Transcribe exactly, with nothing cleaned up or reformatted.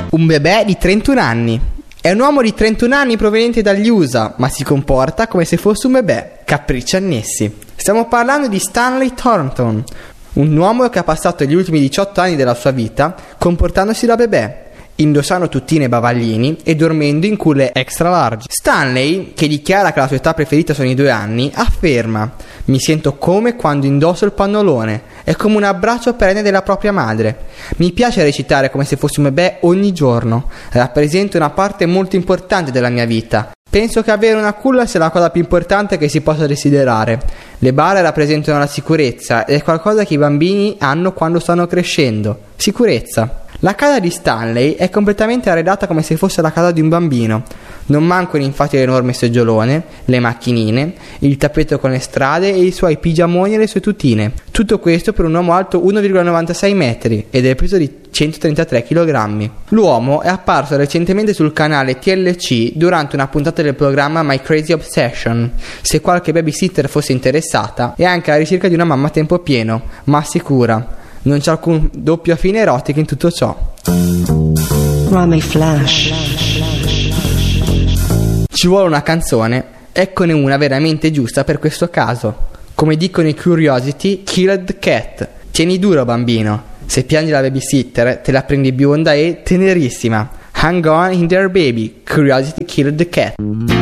Un bebè di trentuno anni. È un uomo di trentuno anni proveniente dagli U S A, ma si comporta come se fosse un bebè. Capricci annessi. Stiamo parlando di Stanley Thornton, un uomo che ha passato gli ultimi diciotto anni della sua vita comportandosi da bebè, indossando tuttine e bavaglini e dormendo in culle extra large. Stanley, che dichiara che la sua età preferita sono i due anni, afferma: mi sento come quando indosso il pannolone, è come un abbraccio perenne della propria madre. Mi piace recitare come se fossi un bebè ogni giorno, rappresenta una parte molto importante della mia vita. Penso che avere una culla sia la cosa più importante che si possa desiderare. Le bare rappresentano la sicurezza ed è qualcosa che i bambini hanno quando stanno crescendo. Sicurezza. La casa di Stanley è completamente arredata come se fosse la casa di un bambino. Non mancano infatti l'enorme seggiolone, le macchinine, il tappeto con le strade e i suoi pigiamoni e le sue tutine. Tutto questo per un uomo alto uno virgola novantasei metri e del peso di centotrentatré chilogrammi. L'uomo è apparso recentemente sul canale T L C durante una puntata del programma My Crazy Obsession. Se qualche babysitter fosse interessata, è anche alla ricerca di una mamma a tempo pieno, ma sicura. Non c'è alcun doppio fine erotico in tutto ciò. Rami Flash. Ci vuole una canzone, eccone una veramente giusta per questo caso. Come dicono i Curiosity, Killed the Cat. Tieni duro bambino, se piangi la babysitter te la prendi bionda e tenerissima. Hang on in there baby, Curiosity killed the cat.